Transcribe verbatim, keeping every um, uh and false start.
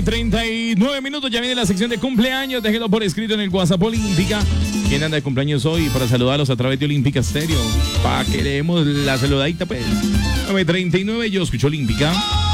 nueve treinta y nueve minutos, ya viene la sección de cumpleaños. Déjenlo por escrito en el WhatsApp Olímpica. ¿Quién anda de cumpleaños hoy? Para saludarlos a través de Olímpica Stereo. Pa' que le demos la saludadita, pues. nueve treinta y nueve, yo escucho Olímpica.